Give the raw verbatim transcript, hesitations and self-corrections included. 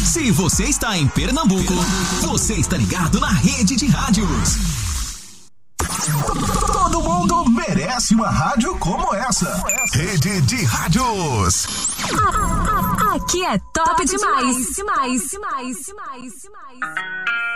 Se você está em Pernambuco, você está ligado na Rede de Rádios. Todo mundo merece uma rádio como essa. Rede de Rádios. Aqui é top, top demais. demais. Demais, demais, demais, demais.